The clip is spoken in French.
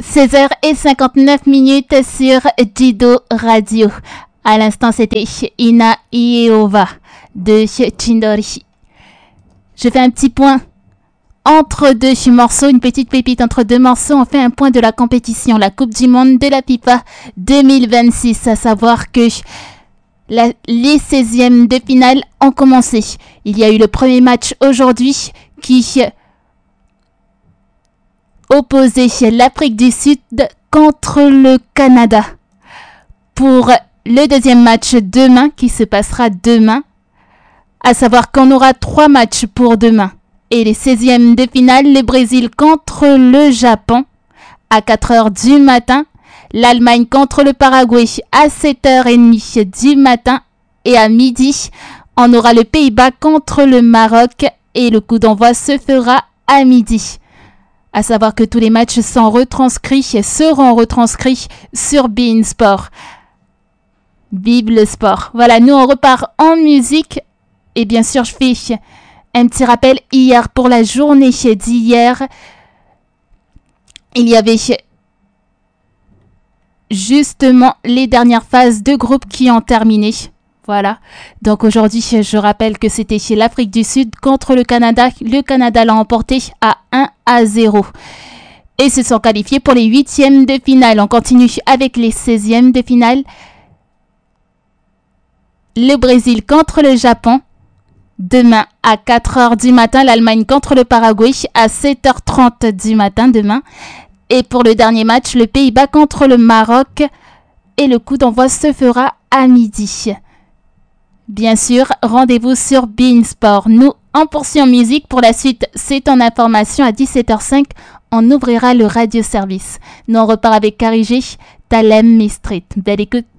16h59 sur Dido Radio. À l'instant, c'était Ina Ieova de Chindori. Je fais un petit point entre deux morceaux, une petite pépite entre deux morceaux. On fait un point de la compétition, la Coupe du Monde de la FIFA 2026. À savoir que les 16e de finale ont commencé. Il y a eu le premier match aujourd'hui qui opposait l'Afrique du Sud contre le Canada. Pour le deuxième match demain, qui se passera demain, à savoir qu'on aura 3 matchs pour demain. Et les 16e de finale, le Brésil contre le Japon à 4h du matin, l'Allemagne contre le Paraguay à 7h30 du matin, et à midi, on aura le Pays-Bas contre le Maroc et le coup d'envoi se fera à midi. À savoir que tous les matchs seront retranscrits sur beIN Sport. Vive le sport. Voilà, nous on repart en musique. Et bien sûr, je fais un petit rappel. Hier, pour la journée d'hier, il y avait justement les dernières phases de groupe qui ont terminé. Voilà. Donc aujourd'hui, je rappelle que c'était chez l'Afrique du Sud contre le Canada. Le Canada l'a emporté à 1-0. Et se sont qualifiés pour les 8e de finale. On continue avec les 16e de finale. Le Brésil contre le Japon. Demain à 4h du matin. L'Allemagne contre le Paraguay à 7h30 du matin demain. Et pour le dernier match, le Pays-Bas contre le Maroc. Et le coup d'envoi se fera à midi. Bien sûr, rendez-vous sur beIN Sport. Nous, on poursuit en musique. Pour la suite, c'est en information à 17h05. On ouvrira le radio-service. Nous, on repart avec Carigé, Talem Street. Belle écoute.